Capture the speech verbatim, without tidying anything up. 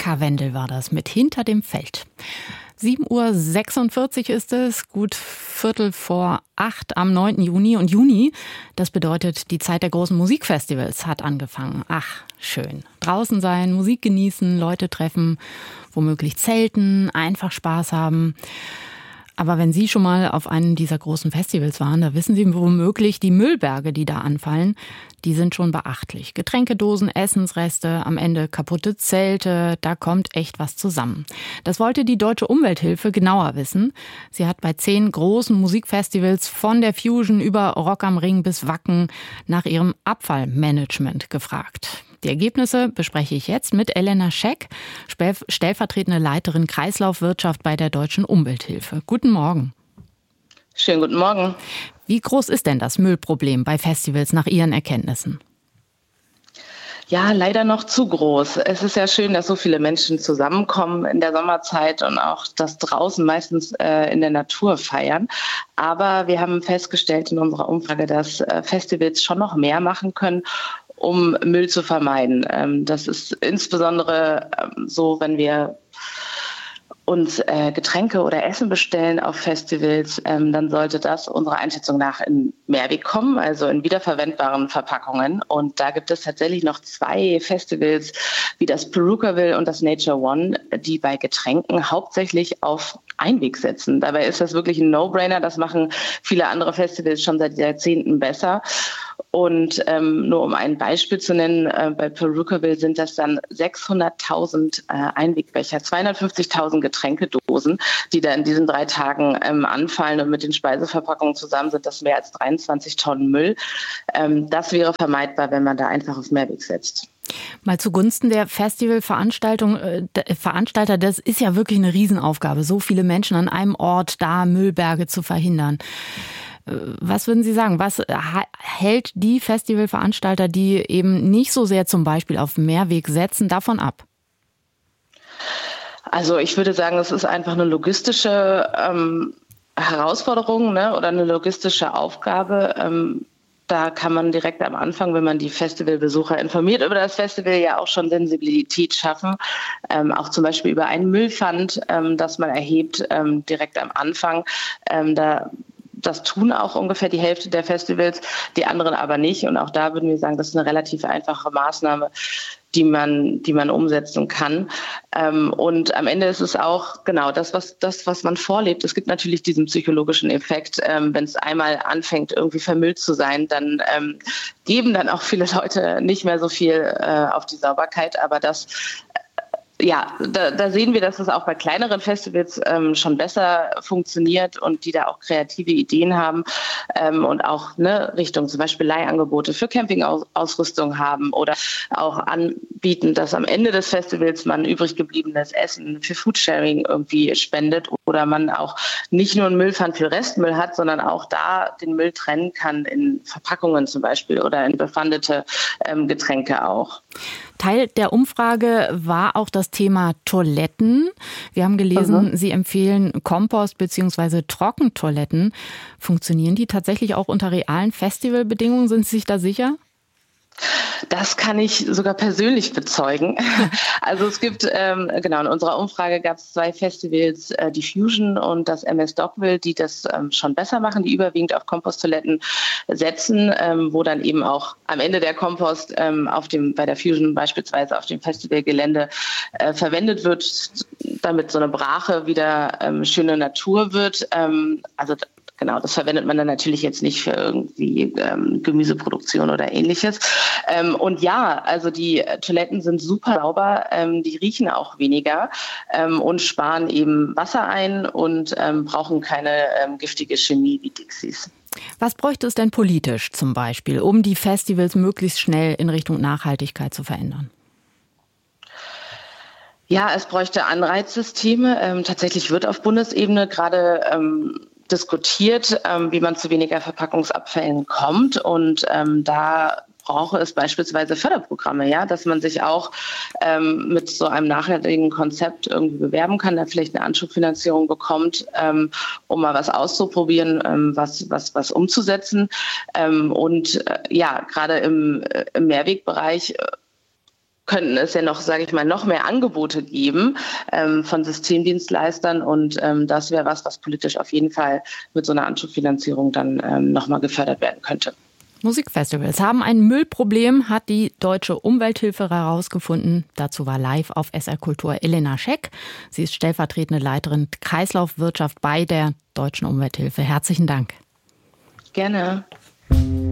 Karwendel war das mit Hinter dem Feld. sieben Uhr sechsundvierzig ist es, gut Viertel vor acht am neunten Juni. Und Juni, das bedeutet, die Zeit der großen Musikfestivals hat angefangen. Ach, schön. Draußen sein, Musik genießen, Leute treffen, womöglich zelten, einfach Spaß haben. Aber wenn Sie schon mal auf einem dieser großen Festivals waren, da wissen Sie womöglich, die Müllberge, die da anfallen, die sind schon beachtlich. Getränkedosen, Essensreste, am Ende kaputte Zelte, da kommt echt was zusammen. Das wollte die Deutsche Umwelthilfe genauer wissen. Sie hat bei zehn großen Musikfestivals von der Fusion über Rock am Ring bis Wacken nach ihrem Abfallmanagement gefragt. Die Ergebnisse bespreche ich jetzt mit Elena Scheck, stellvertretende Leiterin Kreislaufwirtschaft bei der Deutschen Umwelthilfe. Guten Morgen. Schönen guten Morgen. Wie groß ist denn das Müllproblem bei Festivals nach Ihren Erkenntnissen? Ja, leider noch zu groß. Es ist ja schön, dass so viele Menschen zusammenkommen in der Sommerzeit und auch das draußen meistens äh, in der Natur feiern. Aber wir haben festgestellt in unserer Umfrage, dass äh, Festivals schon noch mehr machen können, um Müll zu vermeiden. Ähm, das ist insbesondere ähm, so, wenn wir uns äh, Getränke oder Essen bestellen auf Festivals, ähm, dann sollte das unserer Einschätzung nach in Mehrweg kommen, also in wiederverwendbaren Verpackungen. Und da gibt es tatsächlich noch zwei Festivals, wie das Perukaville und das Nature One, die bei Getränken hauptsächlich auf Einweg setzen. Dabei ist das wirklich ein No-Brainer. Das machen viele andere Festivals schon seit Jahrzehnten besser. Und ähm, nur um ein Beispiel zu nennen, äh, bei Perukaville sind das dann sechshunderttausend äh, Einwegbecher, zweihundertfünfzigtausend Getränkedosen, die da in diesen drei Tagen ähm, anfallen. Und mit den Speiseverpackungen zusammen sind das mehr als dreiundzwanzig Tonnen Müll. Ähm, das wäre vermeidbar, wenn man da einfach auf Mehrweg setzt. Mal zugunsten der Festivalveranstaltung, äh, Veranstalter, das ist ja wirklich eine Riesenaufgabe, so viele Menschen an einem Ort da Müllberge zu verhindern. Was würden Sie sagen, was hält die Festivalveranstalter, die eben nicht so sehr zum Beispiel auf Mehrweg setzen, davon ab? Also ich würde sagen, es ist einfach eine logistische ähm, Herausforderung, ne, oder eine logistische Aufgabe. Ähm, Da kann man direkt am Anfang, wenn man die Festivalbesucher informiert über das Festival, ja auch schon Sensibilität schaffen. Ähm, auch zum Beispiel über einen Müllpfand, ähm, das man erhebt, ähm, direkt am Anfang. Ähm, da Das tun auch ungefähr die Hälfte der Festivals, die anderen aber nicht. Und auch da würden wir sagen, das ist eine relativ einfache Maßnahme, die man, die man umsetzen kann. Ähm, und am Ende ist es auch genau das, was, das, was man vorlebt. Es gibt natürlich diesen psychologischen Effekt. Ähm, wenn es einmal anfängt, irgendwie vermüllt zu sein, dann ähm, geben dann auch viele Leute nicht mehr so viel äh, auf die Sauberkeit. Aber das Ja, da, da sehen wir, dass es auch bei kleineren Festivals ähm, schon besser funktioniert und die da auch kreative Ideen haben ähm, und auch ne, Richtung zum Beispiel Leihangebote für Campingausrüstung haben oder auch anbieten, dass am Ende des Festivals man übrig gebliebenes Essen für Foodsharing irgendwie spendet oder man auch nicht nur einen Müllpfand für Restmüll hat, sondern auch da den Müll trennen kann in Verpackungen zum Beispiel oder in befandete ähm, Getränke auch. Teil der Umfrage war auch das Thema Toiletten. Wir haben gelesen, mhm. Sie empfehlen Kompost- bzw. Trockentoiletten. Funktionieren die tatsächlich auch unter realen Festivalbedingungen? Sind Sie sich da sicher? Das kann ich sogar persönlich bezeugen. Also es gibt, ähm, genau, in unserer Umfrage gab es zwei Festivals, äh, die Fusion und das M S Dockville, die das ähm, schon besser machen, die überwiegend auf Komposttoiletten setzen, ähm, wo dann eben auch am Ende der Kompost ähm, auf dem, bei der Fusion beispielsweise auf dem Festivalgelände äh, verwendet wird, damit so eine Brache wieder ähm, schöne Natur wird. Ähm, also Genau, das verwendet man dann natürlich jetzt nicht für irgendwie ähm, Gemüseproduktion oder ähnliches. Ähm, und ja, also die Toiletten sind super sauber, ähm, die riechen auch weniger ähm, und sparen eben Wasser ein und ähm, brauchen keine ähm, giftige Chemie wie Dixies. Was bräuchte es denn politisch zum Beispiel, um die Festivals möglichst schnell in Richtung Nachhaltigkeit zu verändern? Ja, es bräuchte Anreizsysteme. Ähm, tatsächlich wird auf Bundesebene gerade ähm, diskutiert, ähm, wie man zu weniger Verpackungsabfällen kommt. Und ähm, da brauche es beispielsweise Förderprogramme, ja, dass man sich auch ähm, mit so einem nachhaltigen Konzept irgendwie bewerben kann, da vielleicht eine Anschubfinanzierung bekommt, ähm, um mal was auszuprobieren, ähm, was, was, was umzusetzen. Ähm, und äh, ja, gerade im, äh, im Mehrwegbereich könnten es ja noch, sage ich mal, noch mehr Angebote geben ähm, von Systemdienstleistern. Und ähm, das wäre was, was politisch auf jeden Fall mit so einer Anschubfinanzierung dann ähm, nochmal gefördert werden könnte. Musikfestivals haben ein Müllproblem, hat die Deutsche Umwelthilfe herausgefunden. Dazu war live auf S R Kultur Elena Scheck. Sie ist stellvertretende Leiterin Kreislaufwirtschaft bei der Deutschen Umwelthilfe. Herzlichen Dank. Gerne.